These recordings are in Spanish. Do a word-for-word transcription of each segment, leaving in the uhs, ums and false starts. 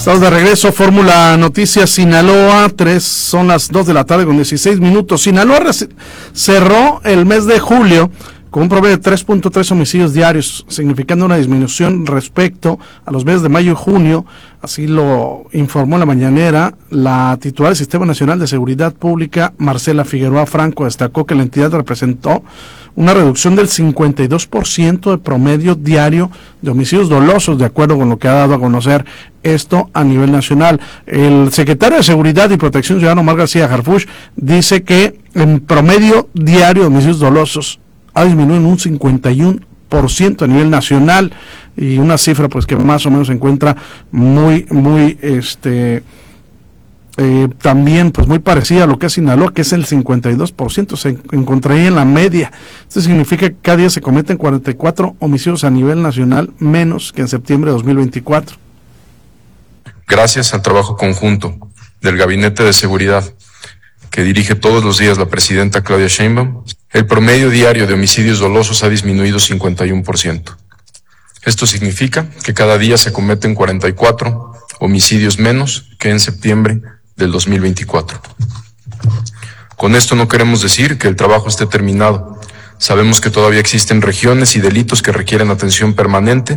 Estamos de regreso, Fórmula Noticias Sinaloa, tres, son las dos de la tarde con dieciséis minutos. Sinaloa cerró el mes de julio con un promedio de tres punto tres homicidios diarios, significando una disminución respecto a los meses de mayo y junio. Así lo informó en la mañanera la titular del Sistema Nacional de Seguridad Pública, Marcela Figueroa Franco. Destacó que la entidad representó una reducción del cincuenta y dos por ciento de promedio diario de homicidios dolosos, de acuerdo con lo que ha dado a conocer esto a nivel nacional. El secretario de Seguridad y Protección Ciudadana, Omar García Harfuch, dice que en promedio diario de homicidios dolosos ha disminuido en un cincuenta y uno por ciento a nivel nacional, y una cifra pues que más o menos se encuentra muy, muy, este, eh, también pues muy parecida a lo que es Sinaloa, que es el cincuenta y dos por ciento, se encontraría en la media. Esto significa que cada día se cometen cuarenta y cuatro homicidios a nivel nacional, menos que en septiembre de dos mil veinticuatro. Gracias al trabajo conjunto del Gabinete de Seguridad, que dirige todos los días la presidenta Claudia Sheinbaum, el promedio diario de homicidios dolosos ha disminuido cincuenta y uno por ciento. Esto significa que cada día se cometen cuarenta y cuatro homicidios menos que en septiembre del dos mil veinticuatro. Con esto no queremos decir que el trabajo esté terminado. Sabemos que todavía existen regiones y delitos que requieren atención permanente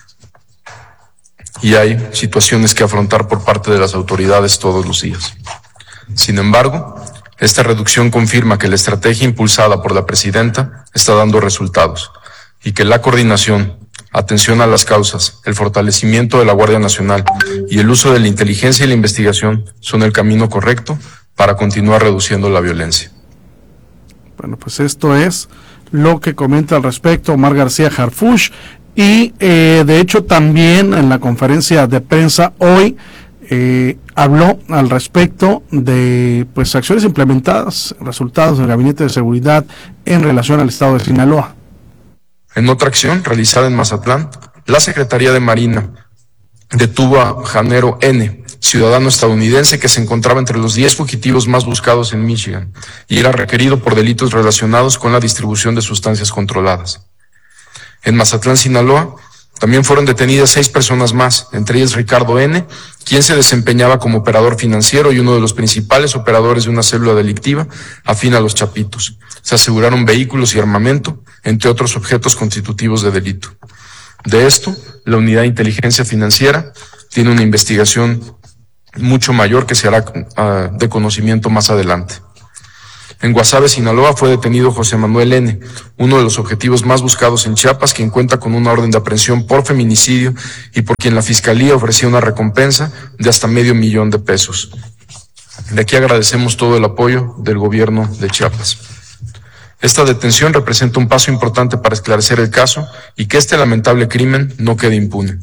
y hay situaciones que afrontar por parte de las autoridades todos los días. Sin embargo, esta reducción confirma que la estrategia impulsada por la presidenta está dando resultados y que la coordinación, atención a las causas, el fortalecimiento de la Guardia Nacional y el uso de la inteligencia y la investigación son el camino correcto para continuar reduciendo la violencia. Bueno, pues esto es lo que comenta al respecto Omar García Harfuch, y eh, de hecho también en la conferencia de prensa hoy Eh, habló al respecto de pues acciones implementadas, resultados del Gabinete de Seguridad en relación al estado de Sinaloa. En otra acción realizada en Mazatlán, la Secretaría de Marina detuvo a Janero N., ciudadano estadounidense que se encontraba entre los diez fugitivos más buscados en Michigan y era requerido por delitos relacionados con la distribución de sustancias controladas. En Mazatlán, Sinaloa, también fueron detenidas seis personas más, entre ellas Ricardo N., quien se desempeñaba como operador financiero y uno de los principales operadores de una célula delictiva afín a los Chapitos. Se aseguraron vehículos y armamento, entre otros objetos constitutivos de delito. De esto, la Unidad de Inteligencia Financiera tiene una investigación mucho mayor que se hará uh, de conocimiento más adelante. En Guasave, Sinaloa, fue detenido José Manuel N., uno de los objetivos más buscados en Chiapas, quien cuenta con una orden de aprehensión por feminicidio y por quien la Fiscalía ofrecía una recompensa de hasta medio millón de pesos. De aquí agradecemos todo el apoyo del gobierno de Chiapas. Esta detención representa un paso importante para esclarecer el caso y que este lamentable crimen no quede impune.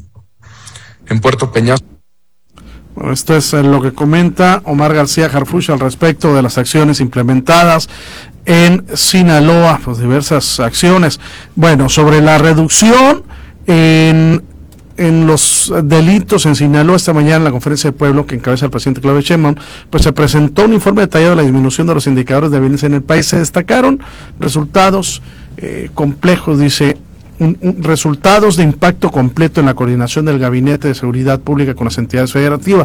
En Puerto Peñasco, Bueno, esto es lo que comenta Omar García Harfuch al respecto de las acciones implementadas en Sinaloa, pues diversas acciones. Bueno, sobre la reducción en, en los delitos en Sinaloa, esta mañana en la conferencia de pueblo que encabeza el presidente Claudio Sheinbaum, pues se presentó un informe detallado de la disminución de los indicadores de violencia en el país. Se destacaron resultados eh, complejos, dice, Un, un, resultados de impacto completo en la coordinación del Gabinete de Seguridad Pública con las entidades federativas.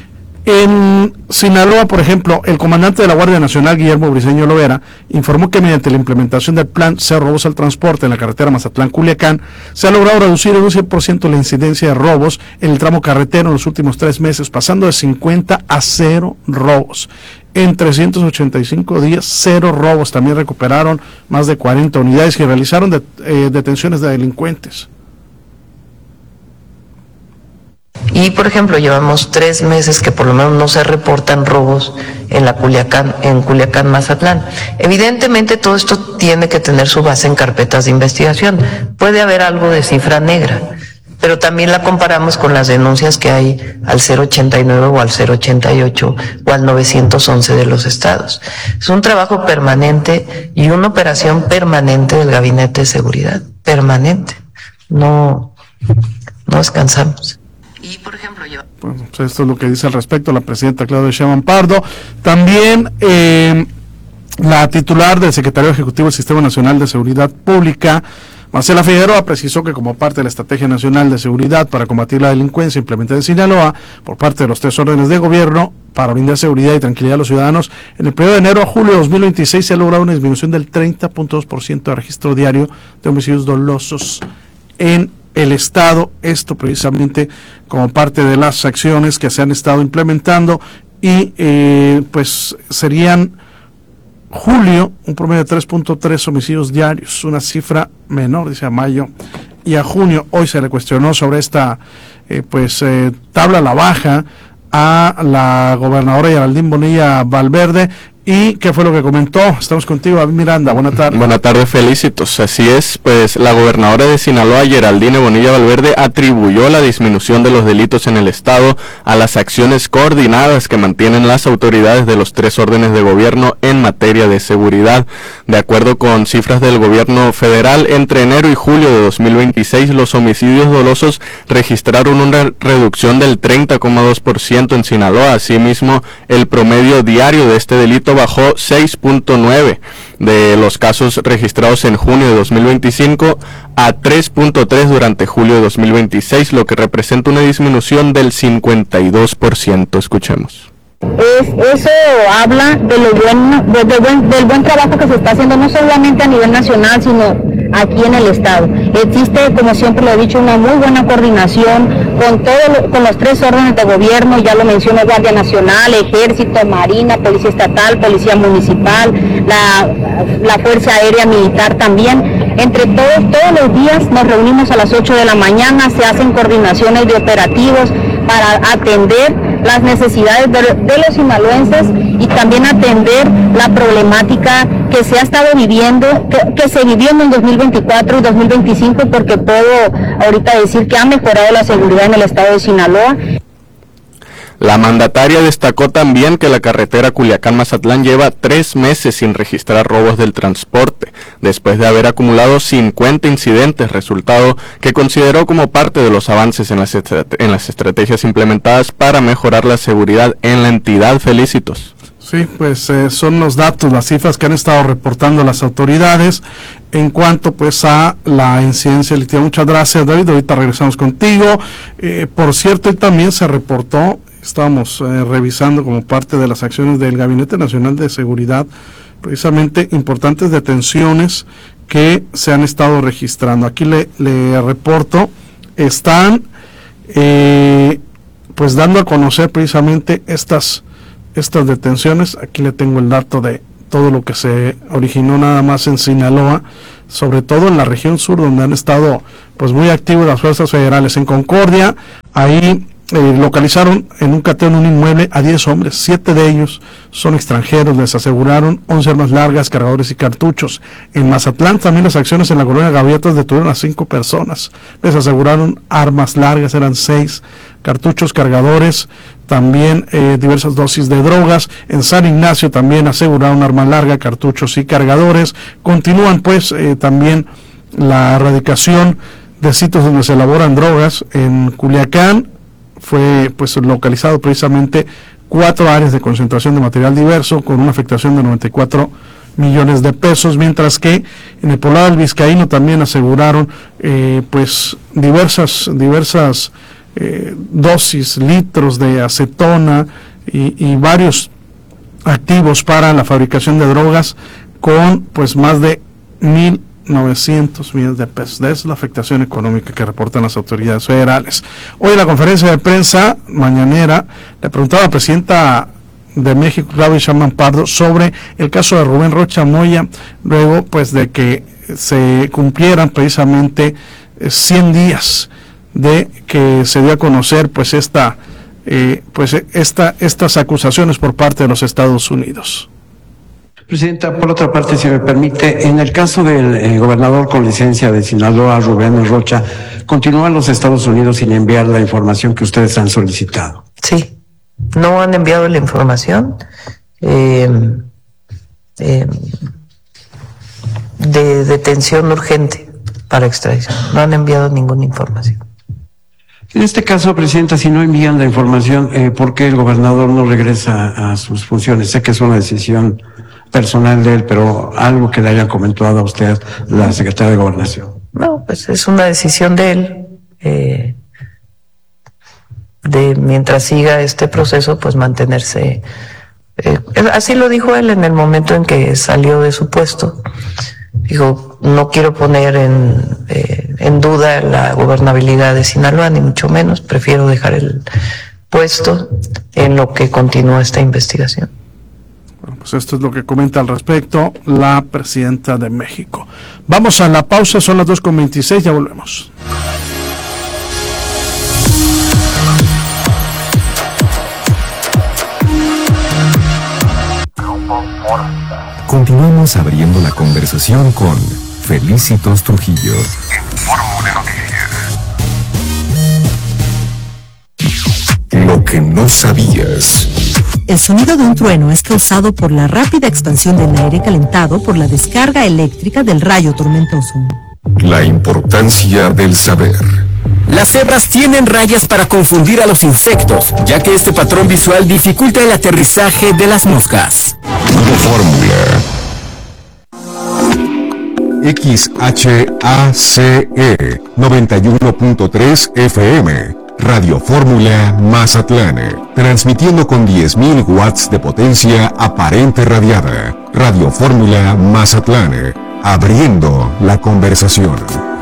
En Sinaloa, por ejemplo, el comandante de la Guardia Nacional, Guillermo Briceño Lovera, informó que mediante la implementación del plan Cero Robos al Transporte en la carretera Mazatlán-Culiacán, se ha logrado reducir en un cien por ciento la incidencia de robos en el tramo carretero en los últimos tres meses, pasando de cincuenta a cero robos. En trescientos ochenta y cinco días, cero robos. También recuperaron más de cuarenta unidades y realizaron de, eh, detenciones de delincuentes. Y, por ejemplo, llevamos tres meses que por lo menos no se reportan robos en la Culiacán, en Culiacán, Mazatlán. Evidentemente, todo esto tiene que tener su base en carpetas de investigación. Puede haber algo de cifra negra, pero también la comparamos con las denuncias que hay al cero ochenta y nueve o al cero ochenta y ocho o al novecientos once de los estados. Es un trabajo permanente y una operación permanente del Gabinete de Seguridad, permanente. No, no descansamos. Y, por ejemplo, yo... Bueno, pues esto es lo que dice al respecto la presidenta Claudia Sheinbaum Pardo. También eh, la titular del Secretario Ejecutivo del Sistema Nacional de Seguridad Pública, Marcela Figueroa precisó que como parte de la Estrategia Nacional de Seguridad para combatir la delincuencia implementada en Sinaloa por parte de los tres órdenes de gobierno para brindar seguridad y tranquilidad a los ciudadanos, en el periodo de enero a julio de dos mil veintiséis se ha logrado una disminución del treinta punto dos por ciento de registro diario de homicidios dolosos en el estado, esto precisamente como parte de las acciones que se han estado implementando y eh, pues serían julio, un promedio de tres punto tres homicidios diarios, una cifra menor, dice a mayo, y a junio. Hoy se le cuestionó sobre esta eh, pues eh, tabla a la baja a la gobernadora Geraldine Bonilla Valverde. ¿Y qué fue lo que comentó? Estamos contigo, David Miranda. Buenas tardes. Buenas tardes, Felicitos. Así es, pues la gobernadora de Sinaloa, Geraldine Bonilla Valverde, atribuyó la disminución de los delitos en el estado a las acciones coordinadas que mantienen las autoridades de los tres órdenes de gobierno en materia de seguridad. De acuerdo con cifras del gobierno federal, entre enero y julio de dos mil veintiséis, los homicidios dolosos registraron una reducción del treinta coma dos por ciento en Sinaloa. Asimismo, el promedio diario de este delito bajó seis punto nueve de los casos registrados en junio de dos mil veinticinco a tres punto tres durante julio de dos mil veintiséis, lo que representa una disminución del cincuenta y dos por ciento. Escuchemos. Es, eso habla de lo bueno, de, de buen, del buen trabajo que se está haciendo, no solamente a nivel nacional, sino aquí en el estado. Existe, como siempre lo he dicho, una muy buena coordinación con todo lo, con los tres órdenes de gobierno, ya lo menciono, Guardia Nacional, Ejército, Marina, Policía Estatal, Policía Municipal, la, la Fuerza Aérea Militar también. Entre todos, todos los días nos reunimos a las ocho de la mañana, se hacen coordinaciones de operativos para atender las necesidades de, de los sinaloenses y también atender la problemática que se ha estado viviendo, que, que se vivió en el dos mil veinticuatro y dos mil veinticinco, porque puedo ahorita decir que ha mejorado la seguridad en el estado de Sinaloa. La mandataria destacó también que la carretera Culiacán-Mazatlán lleva tres meses sin registrar robos del transporte, después de haber acumulado cincuenta incidentes, resultado que consideró como parte de los avances en las, estrate- en las estrategias implementadas para mejorar la seguridad en la entidad. Felicitos. Sí, pues eh, son los datos, las cifras que han estado reportando las autoridades en cuanto pues a la incidencia delictiva. Muchas gracias, David. Ahorita regresamos contigo. Eh, por cierto, también se reportó, estábamos eh, revisando como parte de las acciones del Gabinete Nacional de Seguridad, precisamente importantes detenciones que se han estado registrando. Aquí le, le reporto, están eh, pues dando a conocer precisamente estas estas detenciones. Aquí le tengo el dato de todo lo que se originó nada más en Sinaloa, sobre todo en la región sur, donde han estado pues muy activos las fuerzas federales. En Concordia, ahí eh, localizaron en un cateo en un inmueble a diez hombres, siete de ellos son extranjeros, les aseguraron once armas largas, cargadores y cartuchos. En Mazatlán también las acciones en la colonia Gaviotas detuvieron a cinco personas, les aseguraron armas largas, eran seis, cartuchos, cargadores, también eh, diversas dosis de drogas. En San Ignacio también aseguraron arma larga, cartuchos y cargadores. Continúan pues eh, también la erradicación de sitios donde se elaboran drogas. En Culiacán fue pues localizado precisamente cuatro áreas de concentración de material diverso con una afectación de noventa y cuatro millones de pesos, mientras que en el poblado del Vizcaíno también aseguraron eh, pues diversas diversas eh, dosis, litros de acetona y, y varios activos para la fabricación de drogas con pues más de mil novecientos millones de pesos. De eso es la afectación económica que reportan las autoridades federales. Hoy en la conferencia de prensa mañanera le preguntaba a la presidenta de México, Claudia Sheinbaum Pardo, sobre el caso de Rubén Rocha Moya, luego pues de que se cumplieran precisamente cien días de que se dio a conocer pues esta eh, pues esta estas acusaciones por parte de los Estados Unidos. Presidenta, por otra parte, si me permite, en el caso del eh, gobernador con licencia de Sinaloa, Rubén Rocha, ¿continúan los Estados Unidos sin enviar la información que ustedes han solicitado? Sí, no han enviado la información eh, eh, de detención urgente para extradición. No han enviado ninguna información. En este caso, Presidenta, si no envían la información, eh, ¿por qué el gobernador no regresa a sus funciones? Sé que es una decisión personal de él, pero algo que le haya comentado a usted la secretaria de Gobernación. no, pues es una decisión de él, eh, de mientras siga este proceso, pues mantenerse. Eh, así lo dijo él en el momento en que salió de su puesto. Dijo, no quiero poner en, eh, en duda la gobernabilidad de Sinaloa, ni mucho menos, prefiero dejar el puesto en lo que continúa esta investigación. Bueno, pues esto es lo que comenta al respecto la presidenta de México. Vamos a la pausa, son las dos con veintiséis, ya volvemos. Continuamos abriendo la conversación con Felicitos Trujillo. Fórmula Noticias. Lo que no sabías. El sonido de un trueno es causado por la rápida expansión del aire calentado por la descarga eléctrica del rayo tormentoso. La importancia del saber. Las cebras tienen rayas para confundir a los insectos, ya que este patrón visual dificulta el aterrizaje de las moscas. Fórmula. X H A C E noventa y uno punto tres F M, Radio Fórmula Mazatlán, transmitiendo con diez mil watts de potencia aparente radiada. Radio Fórmula Mazatlán, abriendo la conversación.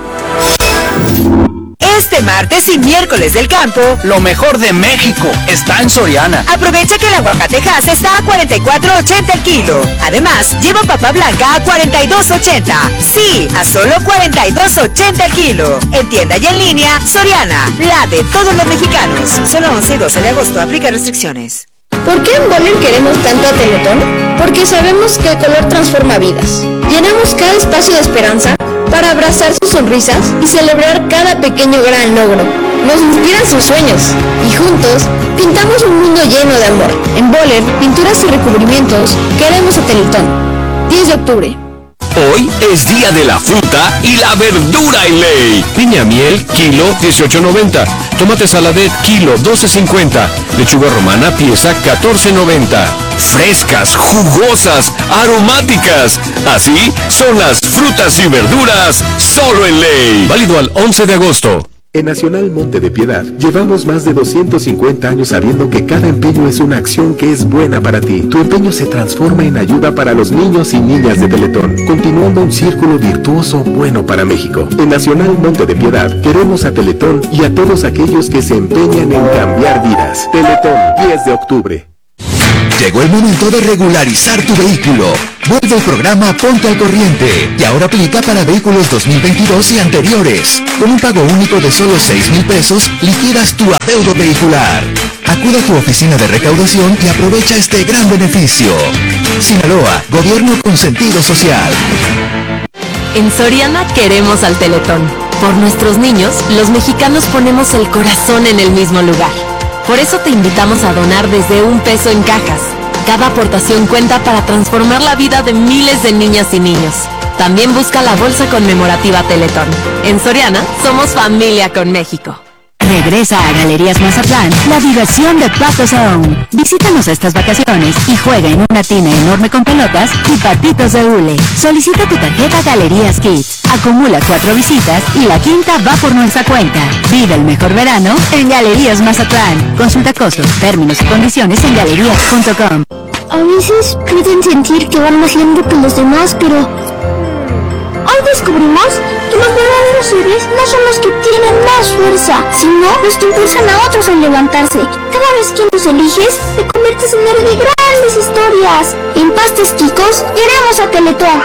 Este martes y miércoles del campo, lo mejor de México está en Soriana. Aprovecha que el aguacatejas está a cuarenta y cuatro ochenta el kilo. Además, lleva papa blanca a cuarenta y dos ochenta. Sí, a solo cuarenta y dos ochenta el kilo. En tienda y en línea, Soriana, la de todos los mexicanos. Solo once y doce de agosto, aplica restricciones. ¿Por qué en Boller queremos tanto a Teletón? Porque sabemos que el color transforma vidas. Llenamos cada espacio de esperanza para abrazar sus sonrisas y celebrar cada pequeño gran logro. Nos inspiran sus sueños y juntos pintamos un mundo lleno de amor. En Boller, pinturas y recubrimientos, queremos a Teletón. diez de octubre. Hoy es día de la fruta y la verdura en ley. Piña miel, kilo dieciocho noventa. Tomate saladet, kilo doce cincuenta. Lechuga romana, pieza catorce noventa. Frescas, jugosas, aromáticas. Así son las frutas y verduras solo en ley. Válido al once de agosto. En Nacional Monte de Piedad llevamos más de doscientos cincuenta años sabiendo que cada empeño es una acción que es buena para ti. Tu empeño se transforma en ayuda para los niños y niñas de Teletón, continuando un círculo virtuoso bueno para México. En Nacional Monte de Piedad queremos a Teletón y a todos aquellos que se empeñan en cambiar vidas. Teletón, diez de octubre. Llegó el momento de regularizar tu vehículo. Vuelve el programa Ponte al Corriente y ahora aplica para vehículos dos mil veintidós y anteriores. Con un pago único de solo seis mil pesos, liquidas tu adeudo vehicular. Acude a tu oficina de recaudación y aprovecha este gran beneficio. Sinaloa, gobierno con sentido social. En Soriana queremos al Teletón. Por nuestros niños, los mexicanos ponemos el corazón en el mismo lugar. Por eso te invitamos a donar desde un peso en cajas. Cada aportación cuenta para transformar la vida de miles de niñas y niños. También busca la bolsa conmemorativa Teletón. En Soriana, somos familia con México. Regresa a Galerías Mazatlán la diversión de patos aún. Visítanos estas vacaciones y juega en una tina enorme con pelotas y patitos de hule. Solicita tu tarjeta Galerías Kids. Acumula cuatro visitas y la quinta va por nuestra cuenta. Vive el mejor verano en Galerías Mazatlán. Consulta costos, términos y condiciones en galerías punto com. A veces pueden sentir que van más lento que los demás, pero hoy descubrimos que los verdaderos héroes no son los que tienen más fuerza, sino los que impulsan a otros a levantarse. Cada vez que nos eliges, te conviertes en héroe de grandes historias. En Pastes Quicos, queremos a Teletón.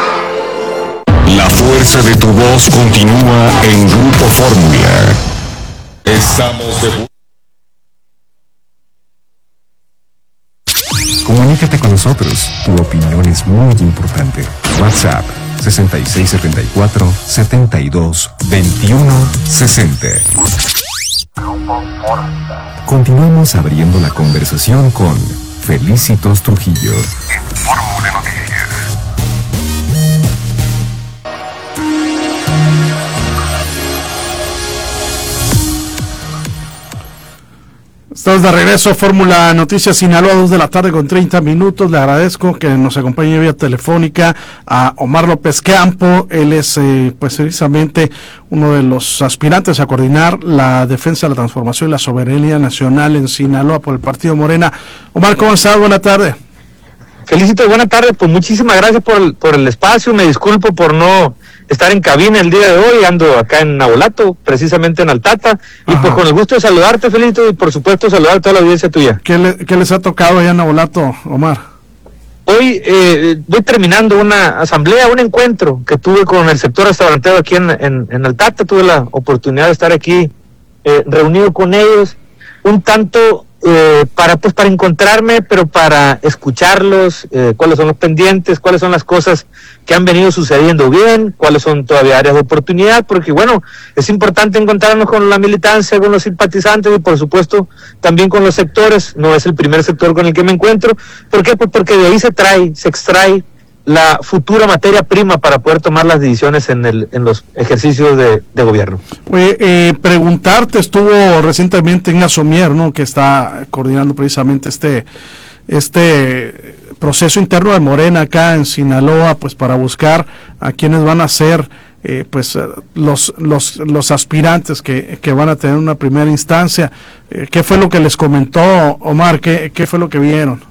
La fuerza de tu voz continúa en Grupo Fórmula. Estamos de... Comunícate con nosotros. Tu opinión es muy importante. WhatsApp sesenta y seis setenta y cuatro setenta y dos veintiuno sesenta. Continuamos abriendo la conversación con Felicitos Trujillo. Fórmula Noticias. Estamos de regreso, Fórmula Noticias Sinaloa, dos de la tarde con treinta minutos. Le agradezco que nos acompañe vía telefónica a Omar López Campo. Él es eh, pues precisamente uno de los aspirantes a coordinar la defensa de la transformación y la soberanía nacional en Sinaloa por el Partido Morena. Omar, ¿cómo estás? Buena tarde. Felicito, buena tarde. Pues muchísimas gracias por el, por el espacio. Me disculpo por no estar en cabina el día de hoy. Ando acá en Nabolato, precisamente en Altata. Y Ajá. pues con el gusto de saludarte, Felicito, y por supuesto saludar a toda la audiencia tuya. ¿Qué, le, qué les ha tocado allá en Nabolato, Omar? Hoy eh, voy terminando una asamblea, un encuentro que tuve con el sector restaurantero aquí en, en, en Altata. Tuve la oportunidad de estar aquí eh, reunido con ellos, un tanto eh, para pues para encontrarme, pero para escucharlos, eh, cuáles son los pendientes, cuáles son las cosas que han venido sucediendo bien, cuáles son todavía áreas de oportunidad, porque bueno, es importante encontrarnos con la militancia, con los simpatizantes y por supuesto también con los sectores. No es el primer sector con el que me encuentro. ¿Por qué? Pues porque de ahí se trae, se extrae la futura materia prima para poder tomar las decisiones en el en los ejercicios de, de gobierno. Oye, eh, preguntarte, estuvo recientemente Ignacio Mier, ¿no?, que está coordinando precisamente este este proceso interno de Morena acá en Sinaloa, pues para buscar a quienes van a ser eh, pues los los los aspirantes que, que van a tener una primera instancia. Eh, ¿Qué fue lo que les comentó, Omar? ¿Qué, qué fue lo que vieron?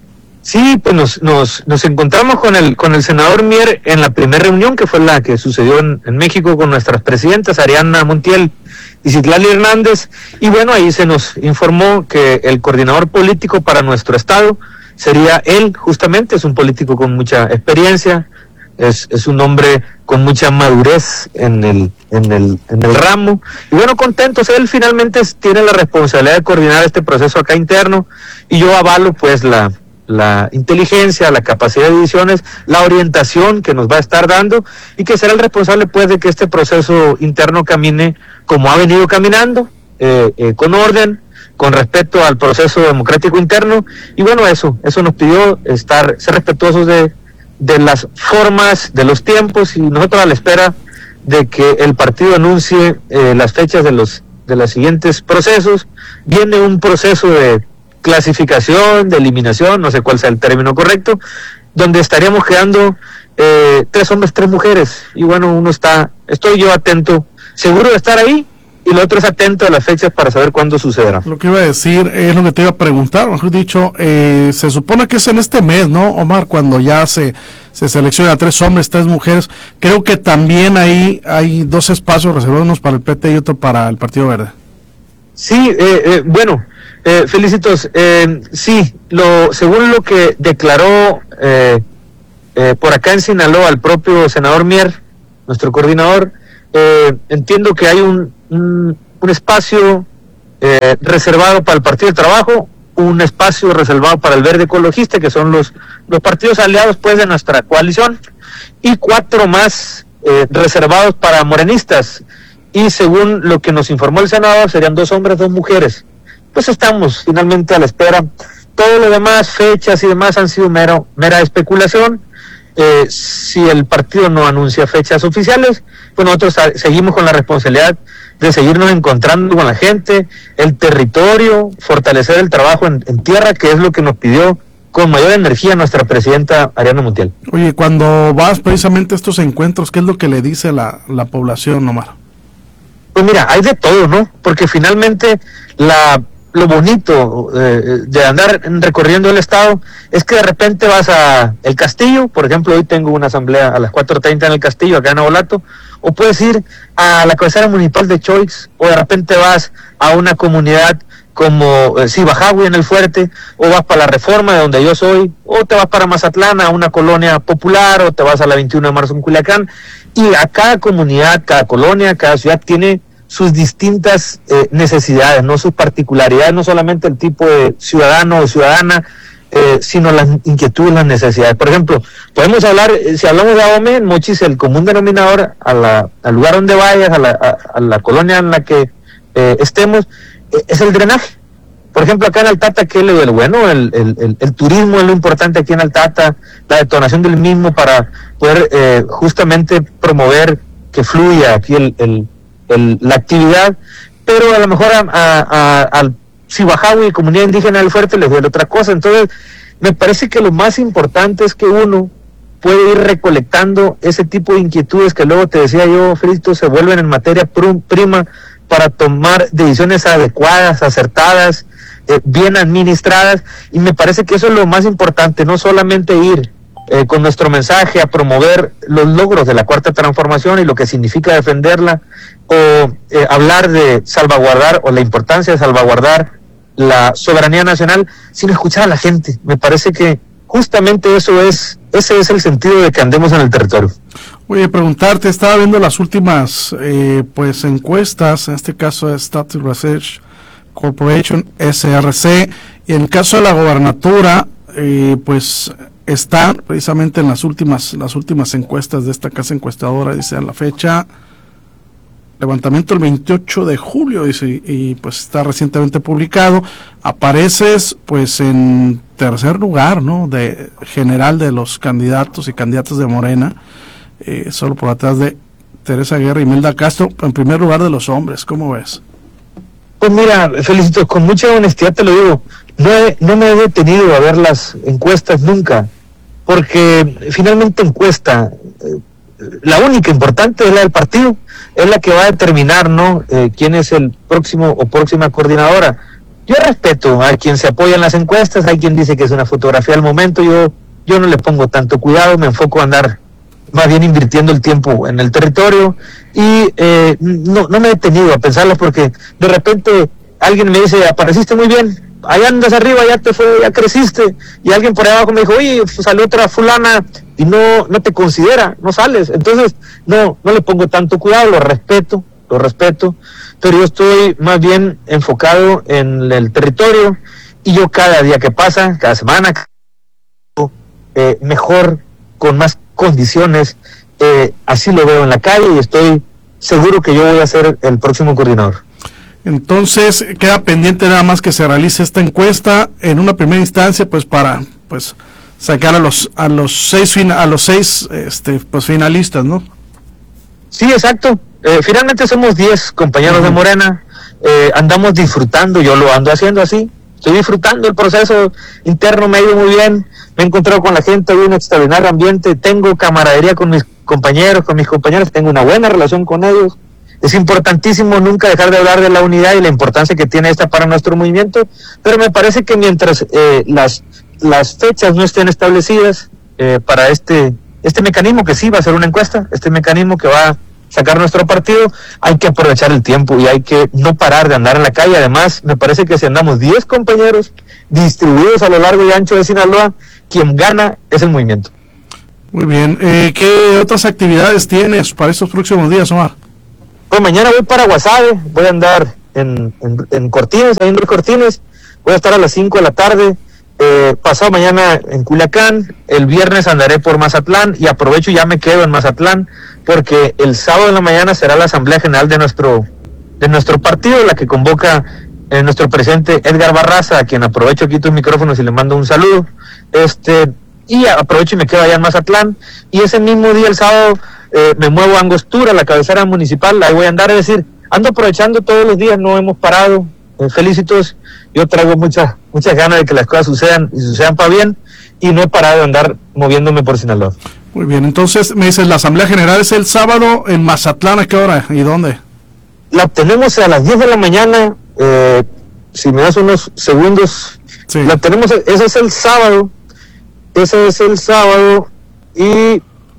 Sí, pues nos, nos, nos encontramos con el con el senador Mier en la primera reunión, que fue la que sucedió en, en México con nuestras presidentas, Ariana Montiel y Citlali Hernández, y bueno, ahí se nos informó que el coordinador político para nuestro estado sería él, justamente. Es un político con mucha experiencia, es, es un hombre con mucha madurez en el, en el, en el ramo, y bueno, contentos. Él finalmente tiene la responsabilidad de coordinar este proceso acá interno, y yo avalo pues la la inteligencia, la capacidad de decisiones, la orientación que nos va a estar dando, y que será el responsable pues de que este proceso interno camine como ha venido caminando, eh, eh, con orden, con respeto al proceso democrático interno. Y bueno, eso, eso nos pidió estar, ser respetuosos de, de las formas, de los tiempos, y nosotros a la espera de que el partido anuncie eh, las fechas de los de los siguientes procesos. Viene un proceso de clasificación, de eliminación, no sé cuál sea el término correcto, donde estaríamos quedando eh, tres hombres, tres mujeres, y bueno, uno está, estoy yo atento, seguro de estar ahí, y el otro es atento a las fechas para saber cuándo sucederá. Lo que iba a decir es lo que te iba a preguntar, mejor dicho, eh, se supone que es en este mes, ¿no, Omar?, cuando ya se, se selecciona a tres hombres, tres mujeres. Creo que también ahí hay dos espacios reservados, uno para el P T y otro para el Partido Verde. Sí, eh, eh, bueno, Eh, felicitos, eh, sí, lo, según lo que declaró eh, eh, por acá en Sinaloa el propio senador Mier, nuestro coordinador, eh, entiendo que hay un, un, un espacio eh, reservado para el Partido del Trabajo, un espacio reservado para el Verde Ecologista, que son los, los partidos aliados pues de nuestra coalición, y cuatro más eh, reservados para morenistas, y según lo que nos informó el senador serían dos hombres, dos mujeres. Pues estamos finalmente a la espera. Todo lo demás, fechas y demás, han sido mero, mera especulación. Eh, si el partido no anuncia fechas oficiales, pues nosotros a, seguimos con la responsabilidad de seguirnos encontrando con la gente, el territorio, fortalecer el trabajo en, en tierra, que es lo que nos pidió con mayor energía nuestra presidenta Ariana Montiel. Oye, cuando vas precisamente a estos encuentros, ¿qué es lo que le dice la, la población, Omar? Pues mira, hay de todo, ¿no? Porque finalmente la lo bonito eh, de andar recorriendo el estado es que de repente vas a El Castillo, por ejemplo, hoy tengo una asamblea a las cuatro treinta en El Castillo, acá en Nabolato, o puedes ir a la cabecera municipal de Choix, o de repente vas a una comunidad como eh, Cibajahui en El Fuerte, o vas para la Reforma, de donde yo soy, o te vas para Mazatlán, a una colonia popular, o te vas a la veintiuno de marzo en Culiacán, y a cada comunidad, cada colonia, cada ciudad tiene sus distintas eh, necesidades, no sus particularidades, no solamente el tipo de ciudadano o ciudadana, eh, sino las inquietudes, las necesidades. Por ejemplo, podemos hablar, eh, si hablamos de Ahome, Mochis, el común denominador a la, al lugar donde vayas, a la, a, a la colonia en la que eh, estemos, eh, es el drenaje. Por ejemplo, acá en Altata, ¿qué es lo del bueno? El, el, el, el turismo es lo importante aquí en Altata, la detonación del mismo para poder eh, justamente promover que fluya aquí el, el El, la actividad, pero a lo mejor a, a, a, al Cibajawi y comunidad indígena del Fuerte les duele otra cosa. Entonces, me parece que lo más importante es que uno puede ir recolectando ese tipo de inquietudes que luego te decía yo, Felito, se vuelven en materia pr- prima para tomar decisiones adecuadas, acertadas, eh, bien administradas, y me parece que eso es lo más importante, no solamente ir eh, con nuestro mensaje a promover los logros de la Cuarta Transformación y lo que significa defenderla, o eh, hablar de salvaguardar o la importancia de salvaguardar la soberanía nacional, sino escuchar a la gente. Me parece que justamente eso es, ese es el sentido de que andemos en el territorio. Oye, preguntarte, estaba viendo las últimas eh, pues encuestas, en este caso de Static Research Corporation, S R C, y en el caso de la gobernatura, eh, pues está precisamente en las últimas, las últimas encuestas de esta casa encuestadora, dice a la fecha, levantamiento el veintiocho de julio, dice, y, y pues está recientemente publicado, apareces pues en tercer lugar, ¿no?, de general de los candidatos y candidatas de Morena, eh, solo por atrás de Teresa Guerra y Imelda Castro, en primer lugar de los hombres. ¿Cómo ves? Pues mira, Felicito, con mucha honestidad te lo digo, no, he, no me he detenido a ver las encuestas nunca, porque finalmente encuesta, eh, la única importante es la del partido, es la que va a determinar, ¿no?, eh, quién es el próximo o próxima coordinadora. Yo respeto a quien se apoya en las encuestas, hay quien dice que es una fotografía al momento, yo yo no le pongo tanto cuidado, me enfoco a andar más bien invirtiendo el tiempo en el territorio, y eh, no, no me he detenido a pensarlo, porque de repente alguien me dice, apareciste muy bien, allá andas arriba, ya te fue, ya creciste, y alguien por ahí abajo me dijo, oye, salió otra fulana, y no no te considera, no sales. Entonces, no, no le pongo tanto cuidado, lo respeto, lo respeto, pero yo estoy más bien enfocado en el territorio, y yo cada día que pasa, cada semana, eh, mejor, con más condiciones, eh, así lo veo en la calle, y estoy seguro que yo voy a ser el próximo coordinador. Entonces queda pendiente nada más que se realice esta encuesta en una primera instancia, pues para pues sacar a los a los seis fina, a los seis este pues finalistas, ¿no? Sí, exacto. Eh, finalmente somos diez compañeros uh-huh. de Morena, eh, andamos disfrutando, yo lo ando haciendo así, estoy disfrutando el proceso interno, me ha ido muy bien, me he encontrado con la gente, hay un extraordinario ambiente, tengo camaradería con mis compañeros, con mis compañeros, tengo una buena relación con ellos. Es importantísimo nunca dejar de hablar de la unidad y la importancia que tiene esta para nuestro movimiento, pero me parece que mientras eh, las las fechas no estén establecidas eh, para este este mecanismo, que sí va a ser una encuesta, este mecanismo que va a sacar nuestro partido, hay que aprovechar el tiempo y hay que no parar de andar en la calle. Además, me parece que si andamos diez compañeros distribuidos a lo largo y ancho de Sinaloa, quien gana es el movimiento. Muy bien. Eh, ¿Qué otras actividades tienes para estos próximos días, Omar? Pues mañana voy para Guasave, voy a andar en, en, en Cortines, ahí en Luis Cortines, voy a estar a las cinco de la tarde, eh, pasado mañana en Culiacán, el viernes andaré por Mazatlán, y aprovecho y ya me quedo en Mazatlán, porque el sábado en la mañana será la Asamblea General de nuestro de nuestro partido, la que convoca eh, nuestro presidente Edgar Barraza, a quien aprovecho, quito el micrófono y le mando un saludo, este y aprovecho y me quedo allá en Mazatlán, y ese mismo día, el sábado, Eh, me muevo a Angostura, la cabecera municipal, ahí voy a andar, es decir, ando aprovechando todos los días, no hemos parado, eh, felicitos, yo traigo muchas muchas ganas de que las cosas sucedan y sucedan para bien, y no he parado de andar moviéndome por Sinaloa. Muy bien, entonces me dices, la Asamblea General es el sábado en Mazatlán, ¿a qué hora y dónde? La tenemos a las diez de la mañana, eh, si me das unos segundos, sí. La tenemos, ese es el sábado, ese es el sábado, y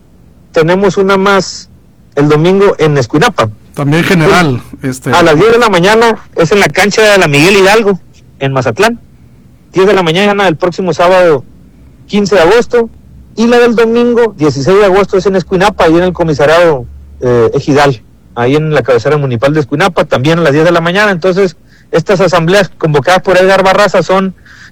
tenemos una más el domingo en Escuinapa. También general. este A las diez de la mañana es en la cancha de la Miguel Hidalgo, en Mazatlán. diez de la mañana del próximo sábado, quince de agosto. Y la del domingo, dieciséis de agosto, es en Escuinapa, ahí en el comisariado eh, Ejidal, ahí en la cabecera municipal de Escuinapa, también a las diez de la mañana. Entonces, estas asambleas convocadas por Edgar Barraza son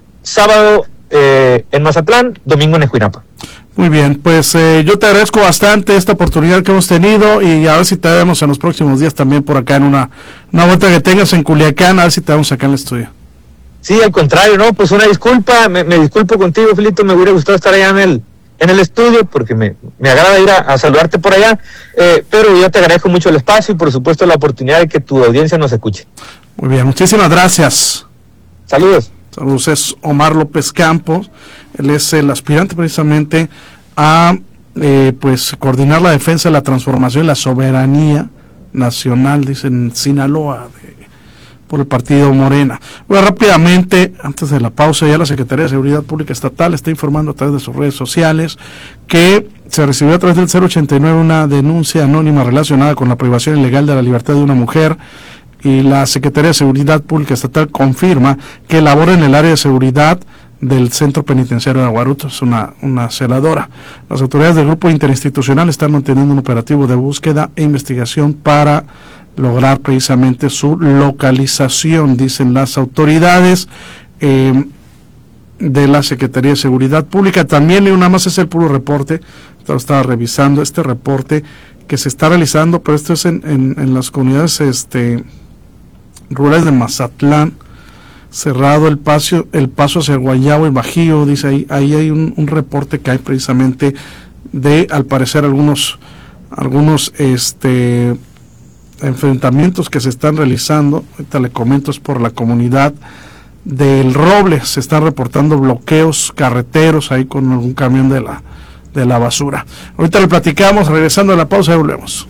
sábado eh, en Mazatlán, domingo en Escuinapa. Muy bien, pues eh, yo te agradezco bastante esta oportunidad que hemos tenido, y a ver si te vemos en los próximos días también por acá en una, una vuelta que tengas en Culiacán, a ver si te vemos acá en el estudio. Sí, al contrario, no, pues una disculpa, me, me disculpo contigo, Filito, me hubiera gustado estar allá en el en el estudio, porque me, me agrada ir a, a saludarte por allá, eh, pero yo te agradezco mucho el espacio y por supuesto la oportunidad de que tu audiencia nos escuche. Muy bien, muchísimas gracias. Saludos. Saludos, es Omar López Campos. Él es el aspirante precisamente a eh, pues coordinar la defensa de la transformación y la soberanía nacional, dicen Sinaloa, de, por el partido Morena. Bueno, rápidamente, antes de la pausa, ya la Secretaría de Seguridad Pública Estatal está informando a través de sus redes sociales que se recibió a través del cero ochenta y nueve una denuncia anónima relacionada con la privación ilegal de la libertad de una mujer, y la Secretaría de Seguridad Pública Estatal confirma que labora en el área de seguridad del Centro Penitenciario de Aguaruto, es una, una celadora. Las autoridades del Grupo Interinstitucional están manteniendo un operativo de búsqueda e investigación para lograr precisamente su localización, dicen las autoridades eh, de la Secretaría de Seguridad Pública. También, y una más, es el puro reporte, estaba, estaba revisando este reporte que se está realizando, pero esto es en, en, en las comunidades este, rurales de Mazatlán. Cerrado el paso, el paso hacia el Guayabo y Bajío, dice ahí, ahí hay un, un reporte que hay precisamente de, al parecer, algunos, algunos este enfrentamientos que se están realizando. Ahorita le comento, es por la comunidad del Roble, se están reportando bloqueos carreteros ahí con algún camión de la, de la basura. Ahorita le platicamos, regresando a la pausa y volvemos.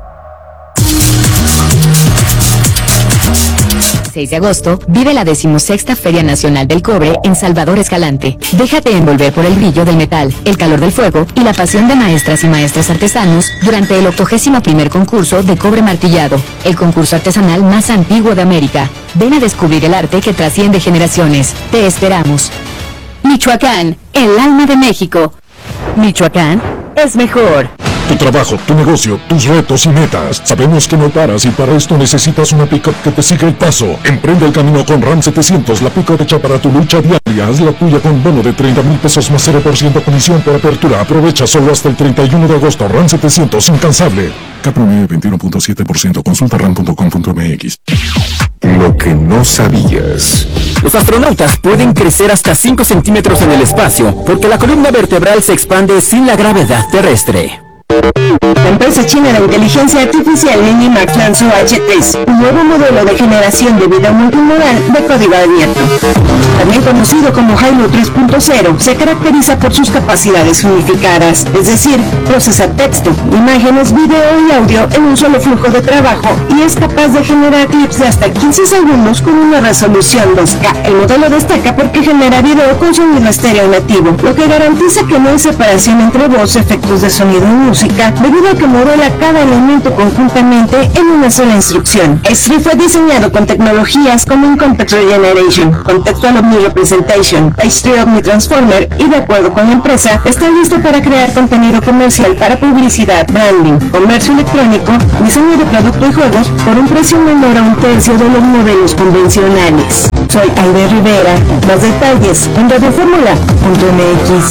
seis de agosto, vive la decimosexta Feria Nacional del Cobre en Salvador Escalante. Déjate envolver por el brillo del metal, el calor del fuego y la pasión de maestras y maestros artesanos durante el octogésimo primer concurso de cobre martillado, el concurso artesanal más antiguo de América. Ven a descubrir el arte que trasciende generaciones. Te esperamos. Michoacán, el alma de México. Michoacán es mejor. Tu trabajo, tu negocio, tus retos y metas. Sabemos que no paras y para esto necesitas una pick-up que te siga el paso. Emprende el camino con RAM setecientos, la pick-up hecha para tu lucha diaria. Haz la tuya con bono de treinta mil pesos más cero por ciento comisión por apertura. Aprovecha solo hasta el treinta y uno de agosto. RAM setecientos, incansable. K P M veintiuno punto siete por ciento. Consulta ram punto com punto m x. Lo que no sabías. Los astronautas pueden crecer hasta cinco centímetros en el espacio porque la columna vertebral se expande sin la gravedad terrestre. La empresa china de inteligencia artificial Minimax lanzó H tres, un nuevo modelo de generación de video multimodal de código abierto. También conocido como Hilo tres punto cero, se caracteriza por sus capacidades unificadas, es decir, procesa texto, imágenes, video y audio en un solo flujo de trabajo y es capaz de generar clips de hasta quince segundos con una resolución dos K. El modelo destaca porque genera video con sonido estéreo nativo, lo que garantiza que no hay separación entre voz, efectos de sonido y música, debido a que modela cada elemento conjuntamente en una sola instrucción. S tres fue diseñado con tecnologías como un Context Regeneration, Contextual Omni Representation, H tres Omni Transformer y, de acuerdo con la empresa, está listo para crear contenido comercial para publicidad, branding, comercio electrónico, diseño de producto y juegos por un precio menor a un tercio de los modelos convencionales. Soy Aide Rivera. Más detalles en radioformula punto m x.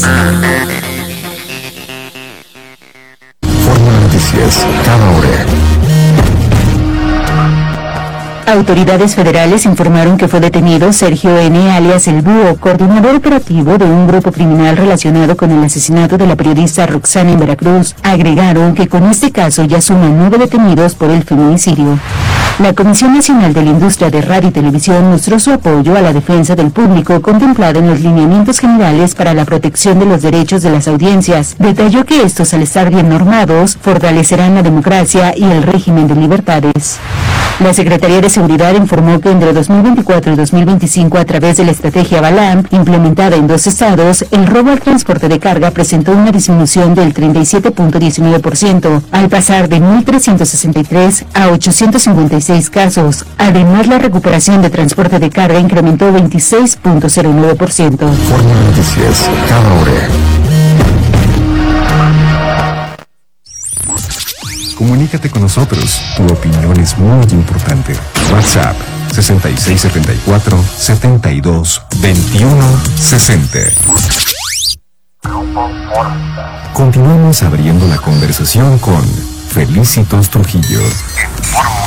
Noticias cada hora. Autoridades federales informaron que fue detenido Sergio N., alias El Búho, coordinador operativo de un grupo criminal relacionado con el asesinato de la periodista Roxana en Veracruz. Agregaron que con este caso ya suman nueve detenidos por el feminicidio. La Comisión Nacional de la Industria de Radio y Televisión mostró su apoyo a la defensa del público contemplada en los lineamientos generales para la protección de los derechos de las audiencias. Detalló que estos, al estar bien normados, fortalecerán la democracia y el régimen de libertades. La Secretaría de Seguridad informó que entre dos mil veinticuatro y dos mil veinticinco, a través de la estrategia Balam, implementada en dos estados, el robo al transporte de carga presentó una disminución del treinta y siete punto diecinueve por ciento, al pasar de mil trescientos sesenta y tres a ochocientos cincuenta y seis casos. Además, la recuperación de transporte de carga incrementó veintiséis punto cero nueve por ciento. Forma Noticias cada hora. Comunícate con nosotros. Tu opinión es muy importante. WhatsApp sesenta y seis setenta y cuatro setenta y dos veintiuno sesenta. Continuamos abriendo la conversación con Felicitos Trujillo.